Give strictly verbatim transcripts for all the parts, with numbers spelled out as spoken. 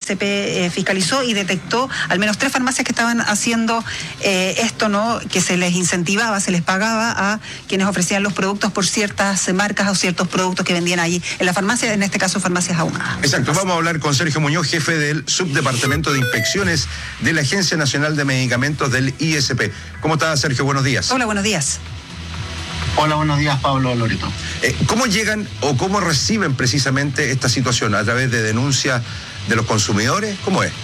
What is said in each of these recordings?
S P eh, fiscalizó y detectó al menos tres farmacias que estaban haciendo eh, esto, ¿no? Que se les incentivaba, se les pagaba a quienes ofrecían los productos por ciertas marcas o ciertos productos que vendían allí en la farmacia, en este caso farmacias ahumadas. Exacto, vamos a hablar con Sergio Muñoz, jefe del Subdepartamento de Inspecciones de la Agencia Nacional de Medicamentos del I S P. ¿Cómo está, Sergio? Buenos días. Hola, buenos días. Hola, buenos días, Pablo Loreto. Eh, ¿Cómo llegan o cómo reciben precisamente esta situación? ¿A través de denuncias de los consumidores? ¿Cómo es?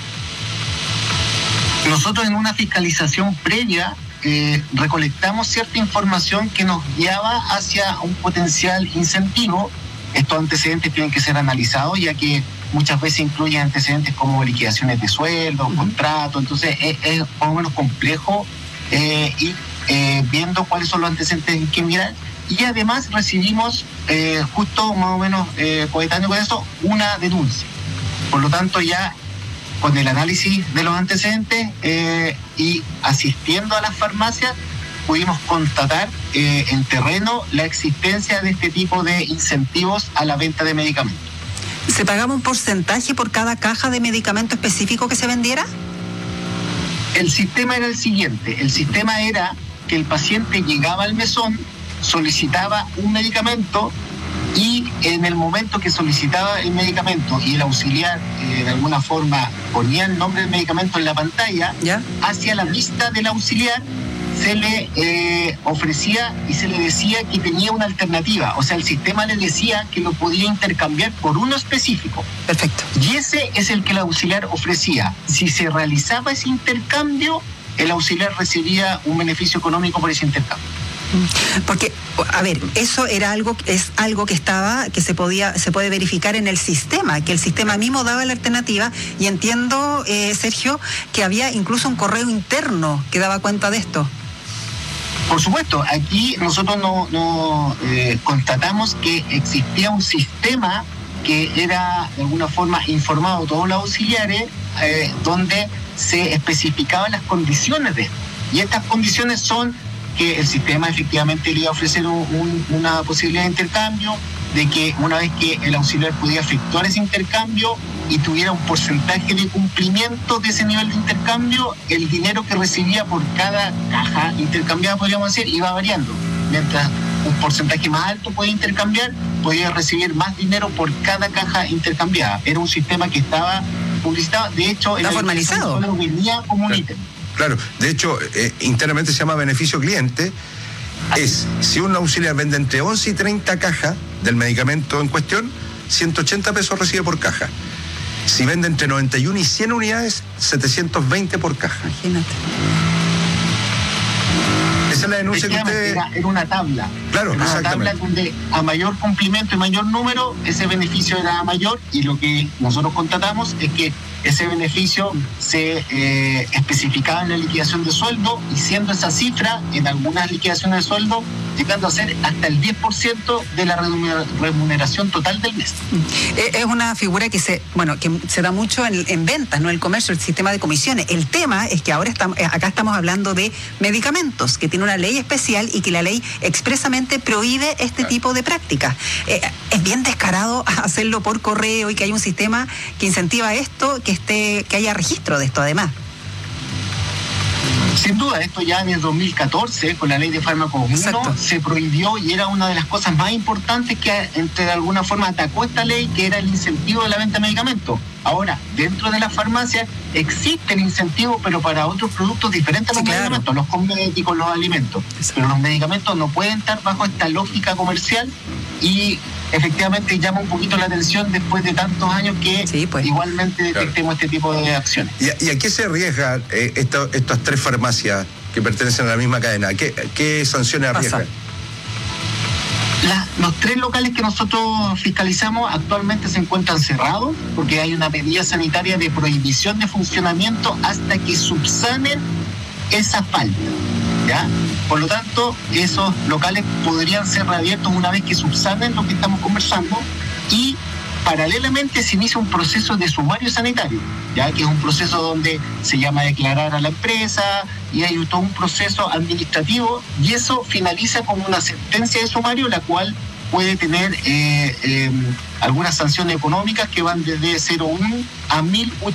Nosotros en una fiscalización previa eh, recolectamos cierta información que nos guiaba hacia un potencial incentivo. Estos antecedentes tienen que ser analizados, ya que muchas veces incluyen antecedentes como liquidaciones de sueldo, uh-huh. contratos, entonces es, es más o menos complejo eh, ir eh, viendo cuáles son los antecedentes que mirar. Y además recibimos, eh, justo más o menos eh, coetáneo con eso, una denuncia. Por lo tanto, ya con el análisis de los antecedentes eh, y asistiendo a las farmacias, pudimos constatar eh, en terreno la existencia de este tipo de incentivos a la venta de medicamentos. ¿Se pagaba un porcentaje por cada caja de medicamento específico que se vendiera? El sistema era el siguiente. El sistema era que el paciente llegaba al mesón, solicitaba un medicamento y en el momento que solicitaba el medicamento y el auxiliar eh, de alguna forma ponía el nombre del medicamento en la pantalla, ¿ya? Hacia la vista del auxiliar se le eh, ofrecía y se le decía que tenía una alternativa. O sea, el sistema le decía que lo podía intercambiar por uno específico. Perfecto. Y ese es el que el auxiliar ofrecía. Si se realizaba ese intercambio, el auxiliar recibía un beneficio económico por ese intercambio. Porque, a ver, eso era algo, es algo que estaba, que se podía, se puede verificar en el sistema, que el sistema mismo daba la alternativa, y entiendo, eh, Sergio, que había incluso un correo interno que daba cuenta de esto. Por supuesto, aquí nosotros no, no eh, constatamos que existía un sistema que era de alguna forma informado a todos los auxiliares, eh, donde se especificaban las condiciones de esto. Y estas condiciones son que el sistema efectivamente le iba a ofrecer un, un, una posibilidad de intercambio, de que una vez que el auxiliar pudiera efectuar ese intercambio y tuviera un porcentaje de cumplimiento de ese nivel de intercambio, el dinero que recibía por cada caja intercambiada, podríamos decir, iba variando. Mientras un porcentaje más alto podía intercambiar, podía recibir más dinero por cada caja intercambiada. Era un sistema que estaba publicitado, de hecho, ¿está formalizado? Solo venía como un ítem. Claro, de hecho, eh, internamente se llama beneficio cliente. Es, si un auxiliar vende entre once y treinta cajas del medicamento en cuestión, ciento ochenta pesos recibe por caja. Si vende entre noventa y uno y cien unidades, setecientos veinte por caja. Imagínate. Esa es la denuncia que usted... Era, era una tabla. Claro, era una exactamente. tabla donde a mayor cumplimiento y mayor número, ese beneficio era mayor, y lo que nosotros constatamos es que ese beneficio se eh, especificaba en la liquidación de sueldo, y siendo esa cifra, en algunas liquidaciones de sueldo, llegando a ser hasta el diez por ciento de la remuneración total del mes. Es una figura que se, bueno, que se da mucho en, en ventas, ¿no? El comercio, el sistema de comisiones. El tema es que ahora estamos, acá estamos hablando de medicamentos, que tiene una ley especial y que la ley expresamente prohíbe este tipo de prácticas. Eh, es bien descarado hacerlo por correo y que haya un sistema que incentiva esto, que esté, que haya registro de esto además. Sin duda, esto ya en el dos mil catorce, con la ley de fármacos uno, se prohibió, y era una de las cosas más importantes que entre de alguna forma atacó esta ley, que era el incentivo de la venta de medicamentos. Ahora, dentro de las farmacias existen incentivos, pero para otros productos diferentes a los sí, medicamentos, claro. Los cosméticos, los alimentos. Exacto. Pero los medicamentos no pueden estar bajo esta lógica comercial, y efectivamente llama un poquito la atención después de tantos años que sí, pues. igualmente detectemos claro. este tipo de acciones. ¿Y, y a qué se arriesgan eh, esto, estas tres farmacias que pertenecen a la misma cadena? ¿Qué, qué sanciones arriesgan? La, los tres locales que nosotros fiscalizamos actualmente se encuentran cerrados porque hay una medida sanitaria de prohibición de funcionamiento hasta que subsanen esa falta, ¿ya? Por lo tanto, esos locales podrían ser reabiertos una vez que subsanen lo que estamos conversando, y paralelamente se inicia un proceso de sumario sanitario, ya que es un proceso donde se llama a declarar a la empresa y hay todo un proceso administrativo, y eso finaliza con una sentencia de sumario, la cual puede tener eh, eh, algunas sanciones económicas que van desde cero coma uno a mil